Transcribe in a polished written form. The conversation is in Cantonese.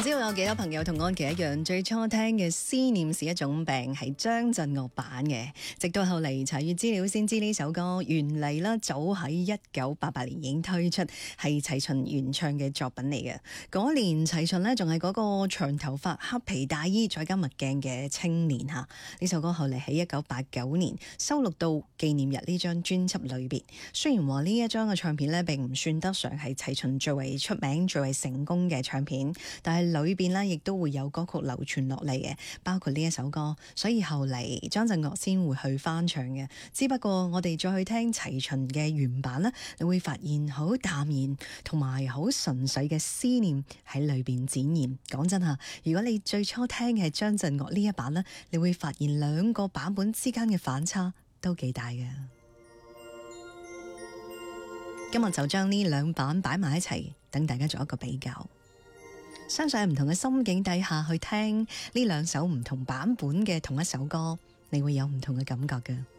知道有幾多朋友同安琪一樣，最初聽嘅思念是一種病係張震岳版嘅，直到後嚟查閱資料先知呢首歌原嚟啦，早喺1988年已經推出，係齊秦原唱嘅作品嚟嘅。嗰年齊秦呢仲係嗰個長頭髮黑皮大衣再加墨鏡嘅青年吓。呢首歌後嚟喺1989年收錄到紀念日呢張專輯裏邊。雖然話呢一張嘅唱片呢並唔算得上係齊秦最為出名最為成功嘅唱片，但係裏邊呢亦都會有歌曲流傳落嚟嘅，包括呢一首歌，所以後嚟張震岳先會去翻唱嘅。只不過我哋再去聽齊秦嘅原版呢，你會發現好淡然同埋好純粹嘅思念喺裏邊展現。講真吓，如果你最初聽嘅係張震岳呢一版呢，你會發現兩個版本之間嘅反差都幾大嘅。今日就將呢兩版擺埋一齊，等大家做一個比較。相信喺唔同嘅心境底下去聽呢兩首唔同版本嘅同一首歌，你會有唔同嘅感覺嘅。